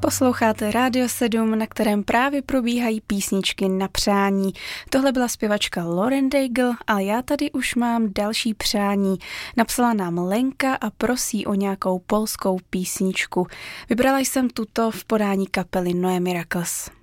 Posloucháte Rádio 7, na kterém právě probíhají písničky na přání. Tohle byla zpěvačka Lauren Daigle a já tady už mám další přání. Napsala nám Lenka a prosí o nějakou polskou písničku. Vybrala jsem tuto v podání kapely Noé Miracles.